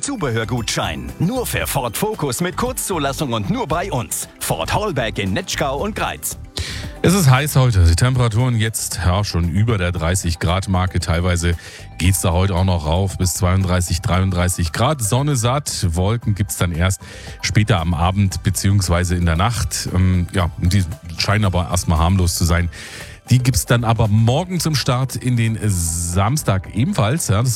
Zubehörgutschein. Nur für Ford Focus mit Kurzzulassung und nur bei uns. Ford Hallberg in Netschkau und Greiz. Es ist heiß heute. Die Temperaturen jetzt schon über der 30-Grad-Marke. Teilweise geht es da heute auch noch rauf bis 32, 33 Grad. Sonne satt. Wolken gibt es dann erst später am Abend bzw. in der Nacht. Die scheinen aber erstmal harmlos zu sein. Die gibt es dann aber morgen zum Start in den Samstag ebenfalls. Ja, das